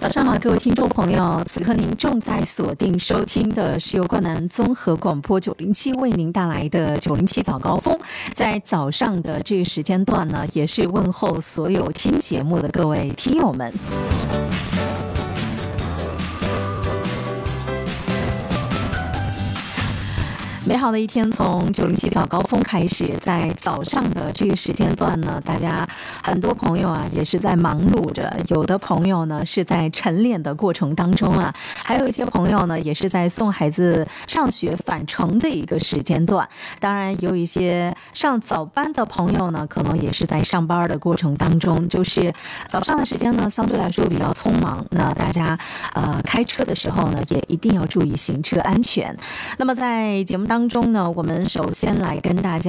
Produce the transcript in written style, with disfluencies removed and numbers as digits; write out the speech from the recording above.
早上好，各位听众朋友，此刻您正在锁定收听的是由冠南综合广播907为您带来的907早高峰。在早上的这个时间段呢，也是问候所有听节目的各位听友们。美好的一天从907早高峰开始，在早上的这个时间段呢，大家很多朋友啊也是在忙碌着，有的朋友呢是在晨练的过程当中啊，还有一些朋友呢也是在送孩子上学返程的一个时间段。当然有一些上早班的朋友呢，可能也是在上班的过程当中，就是早上的时间呢相对来说比较匆忙，那大家开车的时候呢也一定要注意行车安全。那么在节目当中呢，我们首先来跟大家